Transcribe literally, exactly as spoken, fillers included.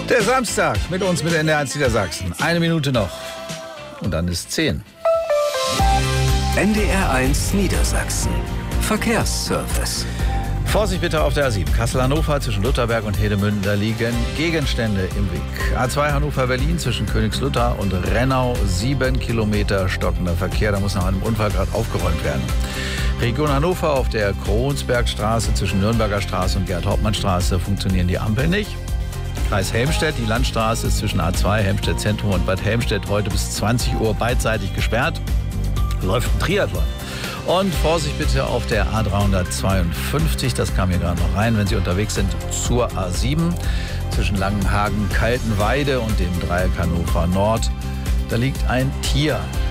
Der Samstag mit uns mit N D R eins Niedersachsen. Eine Minute noch. Und dann ist zehn. N D R eins Niedersachsen. Verkehrsservice. Vorsicht bitte auf der A sieben. Kassel-Hannover zwischen Lutherberg und Hedemünde. Da liegen Gegenstände im Weg. A zwei Hannover-Berlin zwischen Königslutter und Rennau. Sieben Kilometer stockender Verkehr. Da muss nach einem Unfall gerade aufgeräumt werden. Region Hannover auf der Kronsbergstraße zwischen Nürnberger Straße und Gerd-Hauptmann-Straße funktionieren die Ampeln nicht. Kreis Helmstedt, die Landstraße ist zwischen A zwei, Helmstedt Zentrum und Bad Helmstedt heute bis zwanzig Uhr beidseitig gesperrt. Läuft ein Triathlon. Und Vorsicht bitte auf der A dreihundertzweiundfünfzig, das kam hier gerade noch rein, wenn Sie unterwegs sind zur A sieben zwischen Langenhagen, Kaltenweide und dem Dreieck Hannover Nord. Da liegt ein Tier.